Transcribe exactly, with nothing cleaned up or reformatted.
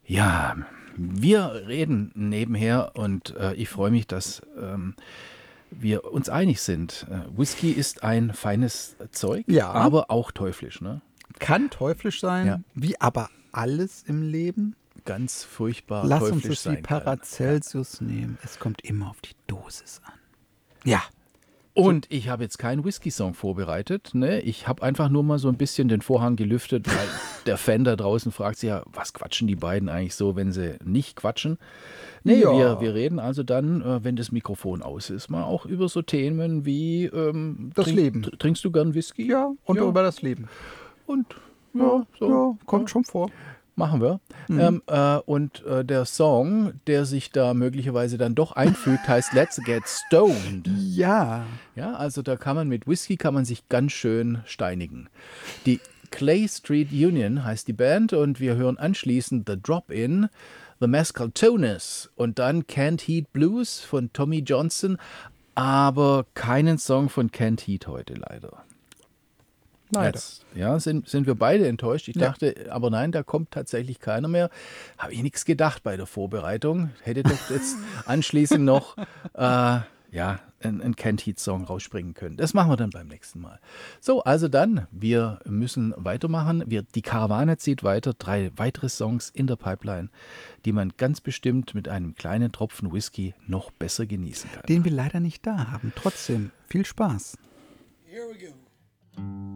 Ja, wir reden nebenher und äh, ich freue mich, dass ähm, wir uns einig sind. Äh, Whisky ist ein feines Zeug, Ja. aber auch teuflisch, ne? Kann teuflisch sein, Ja. wie aber alles im Leben. Ganz furchtbar Lass uns teuflisch es wie sein kann. Paracelsus nehmen. Es kommt immer auf die Dosis an. Ja. Und ich habe jetzt keinen Whisky-Song vorbereitet. Ne? Ich habe einfach nur mal so ein bisschen den Vorhang gelüftet, weil der Fan da draußen fragt sich ja, was quatschen die beiden eigentlich so, wenn sie nicht quatschen? Nee, Ja. wir, wir reden also dann, äh, wenn das Mikrofon aus ist, mal auch über so Themen wie ähm, Das Leben. tr- Trinkst du gern Whisky? Ja, und über das Leben. Und ja, so. ja, kommt ja. schon vor. Machen wir. Mhm. Ähm, äh, und äh, der Song, der sich da möglicherweise dann doch einfügt, heißt Let's Get Stoned. Ja. Ja, also da kann man mit Whisky kann man sich ganz schön steinigen. Die Clay Street Union heißt die Band und wir hören anschließend The Drop-In, The Mascaltones und dann Canned Heat Blues von Tommy Johnson, aber keinen Song von Canned Heat heute leider. Leider. Jetzt, ja, sind, sind wir beide enttäuscht. Ich Ja. dachte, aber nein, da kommt tatsächlich keiner mehr. Habe ich nichts gedacht bei der Vorbereitung. Hätte doch jetzt anschließend noch äh, ja, einen, einen Canned Heat Song rausspringen können. Das machen wir dann beim nächsten Mal. So, also dann, wir müssen weitermachen. Wir, die Karawane zieht weiter. Drei weitere Songs in der Pipeline, die man ganz bestimmt mit einem kleinen Tropfen Whisky noch besser genießen kann. Den wir leider nicht da haben. Trotzdem, viel Spaß. Here we go.